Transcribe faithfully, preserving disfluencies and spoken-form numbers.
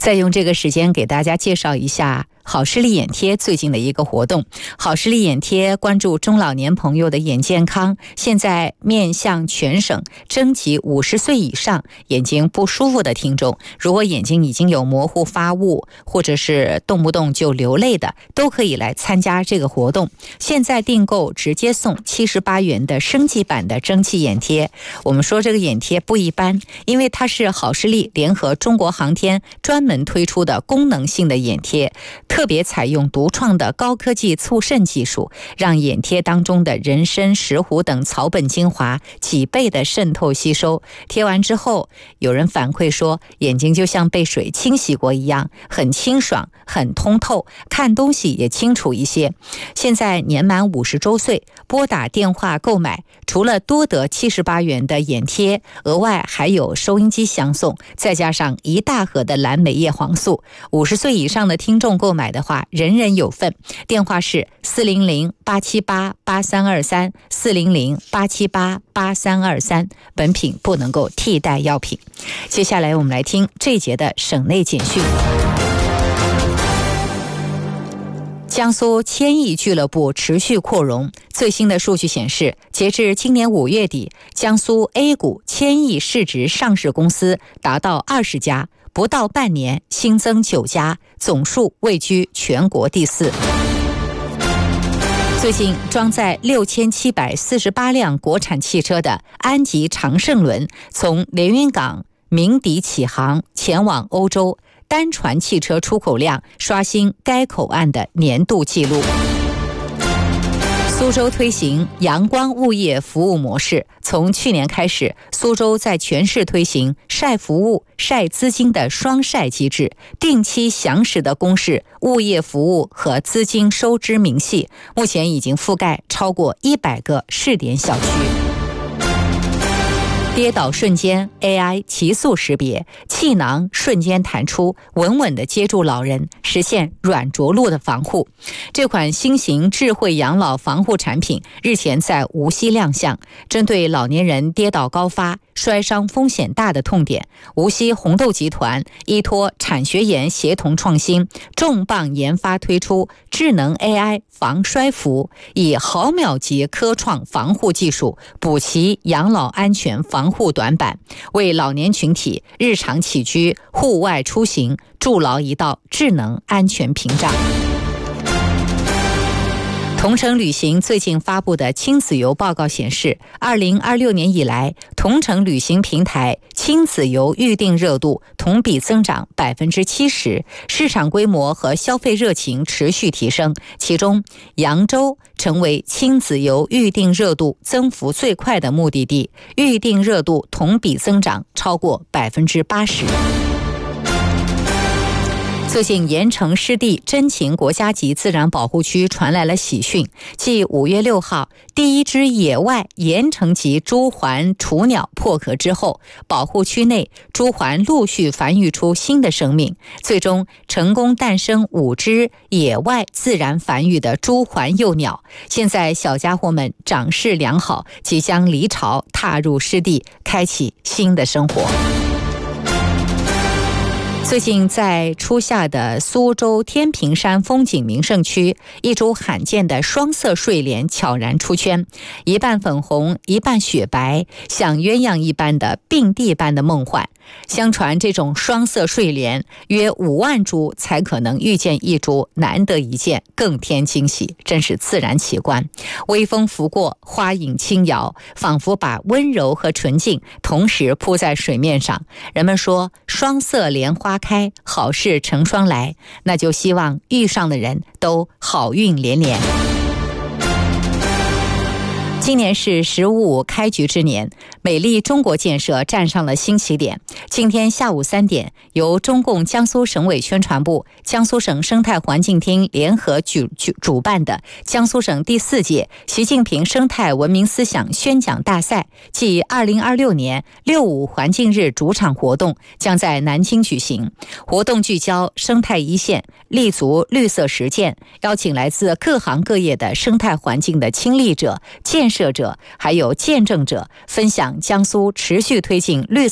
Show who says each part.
Speaker 1: 再用这个时间给大家介绍一下好视力眼贴最近的一个活动。好视力眼贴关注中老年朋友的眼健康，现在面向全省征集五十岁以上眼睛不舒服的听众，如果眼睛已经有模糊发物，或者是动不动就流泪的，都可以来参加这个活动。现在订购直接送七十八元的升级版的蒸汽眼贴。我们说这个眼贴不一般，因为它是好视力联合中国航天专门推出的功能性的眼贴，特别采用独创的高科技促渗技术，让眼贴当中的人参、石斛等草本精华几倍的渗透吸收。贴完之后，有人反馈说眼睛就像被水清洗过一样，很清爽，很通透，看东西也清楚一些。现在年满五十周岁，拨打电话购买，除了多得七十八元的眼贴，额外还有收音机相送，再加上一大盒的蓝莓叶黄素。五十岁以上的听众购买的话，人人有份。电话是四零零八七八八三二三 四零零八七八八三二三，本品不能够替代药品。接下来我们来听这一节的省内简讯。江苏千亿俱乐部持续扩容，最新的数据显示，截至今年五月底，江苏 A 股千亿市值上市公司达到二十家，不到半年新增九家，总数位居全国第四。最近装载六千七百四十八辆国产汽车的安吉长胜轮从连云港鸣笛起航，前往欧洲，单船汽车出口量刷新该口岸的年度纪录。苏州推行阳光物业服务模式，从去年开始，苏州在全市推行晒服务、晒资金的双晒机制，定期详实的公示物业服务和资金收支明细，目前已经覆盖超过一百个试点小区。跌倒瞬间 A I 提速识别，气囊瞬间弹出，稳稳地接住老人，实现软着陆的防护。这款新型智慧养老防护产品日前在无锡亮相，针对老年人跌倒高发、摔伤风险大的痛点，无锡红豆集团依托产学研协同创新，重磅研发推出智能 A I 防摔服，以毫秒级科创防护技术补齐养老安全防护短板，为老年群体日常起居、户外出行筑牢一道智能安全屏障。同程旅行最近发布的亲子游报告显示，二零二六年以来，同程旅行平台亲子游预订热度同比增长 百分之七十， 市场规模和消费热情持续提升。其中，扬州成为亲子游预订热度增幅最快的目的地，预订热度同比增长超过 百分之八十。最近盐城湿地真情国家级自然保护区传来了喜讯，继五月六号第一只野外盐城级朱鹮雏鸟破壳之后，保护区内朱鹮陆续繁育出新的生命，最终成功诞生五只野外自然繁育的朱鹮幼鸟。现在小家伙们长势良好，即将离巢踏入湿地，开启新的生活。最近在初夏的苏州天平山风景名胜区，一株罕见的双色睡莲悄然出圈，一半粉红一半雪白，像鸳鸯一般的并蒂般的梦幻。相传这种双色睡莲约五万株才可能遇见一株，难得一见，更添惊喜，真是自然奇观。微风拂过，花影轻摇，仿佛把温柔和纯净同时铺在水面上。人们说双色莲花开，好事成双来，那就希望遇上的人都好运连连。今年是十五五开局之年，美丽中国建设站上了新起点。今天下午三点，由中共江苏省委宣传部、江苏省生态环境厅联合举主办的江苏省第四届习近平生态文明思想宣讲大赛暨二零二六年六五环境日主场活动将在南京举行。活动聚焦生态一线，立足绿色实践，邀请来自各行各业的生态环境的亲历者、建设者还有见证者，分享江苏持续推进绿色